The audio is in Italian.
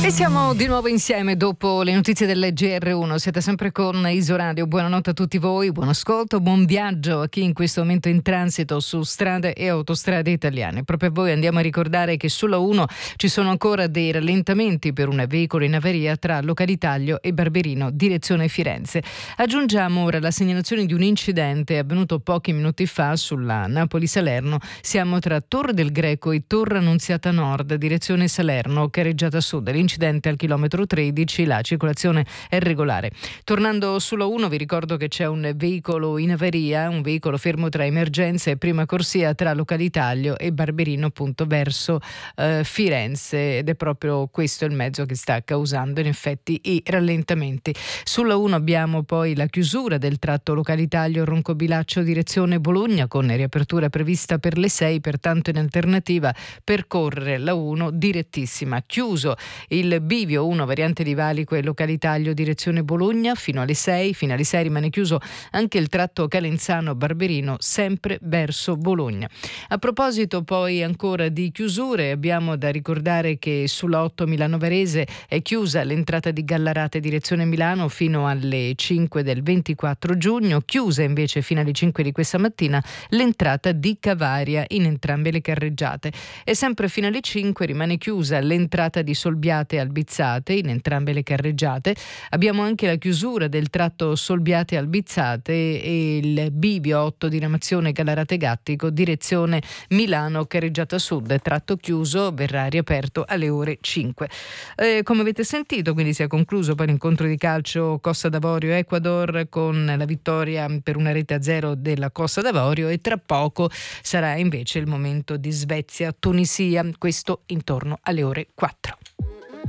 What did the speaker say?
E siamo di nuovo insieme dopo le notizie del GR1. Siete sempre con Isoradio. Buonanotte a tutti voi, buon ascolto, buon viaggio a chi in questo momento è in transito su strade e autostrade italiane. Proprio a voi andiamo a ricordare che sulla 1 ci sono ancora dei rallentamenti per un veicolo in avaria tra Localitaglio e Barberino, direzione Firenze. Aggiungiamo ora la segnalazione di un incidente avvenuto pochi minuti fa sulla Napoli-Salerno. Siamo tra Torre del Greco e Torre Annunziata Nord, direzione Salerno, Carreggiata Sud. L'incidente al chilometro 13, la circolazione è regolare. Tornando sulla 1 vi ricordo che c'è un veicolo in avaria, un veicolo fermo tra emergenza e prima corsia tra Localitaglio e Barberino appunto verso Firenze, ed è proprio questo il mezzo che sta causando in effetti i rallentamenti. Sulla 1 abbiamo poi la chiusura del tratto Localitaglio Roncobilaccio direzione Bologna con riapertura prevista per le 6, pertanto in alternativa percorrere la 1 direttissima. Chiuso il bivio 1 variante di Valico e Localitaglio direzione Bologna fino alle 6. Fino alle 6 rimane chiuso anche il tratto Calenzano-Barberino sempre verso Bologna. A proposito poi ancora di chiusure, abbiamo da ricordare che sulla 8 Milano Varese è chiusa l'entrata di Gallarate direzione Milano fino alle 5 del 24 giugno, chiusa invece fino alle 5 di questa mattina l'entrata di Cavaria in entrambe le carreggiate, e sempre fino alle 5 rimane chiusa l'entrata di Solbiate Albizzate in entrambe le carreggiate. Abbiamo anche la chiusura del tratto Solbiate Albizzate e il bivio 8 diramazione Gallarate Gattico direzione Milano Carreggiata Sud, tratto chiuso, verrà riaperto alle ore 5. Come avete sentito, quindi si è concluso poi l'incontro di calcio Costa d'Avorio Ecuador con la vittoria per 1-0 della Costa d'Avorio, e tra poco sarà invece il momento di Svezia Tunisia, questo intorno alle ore 4.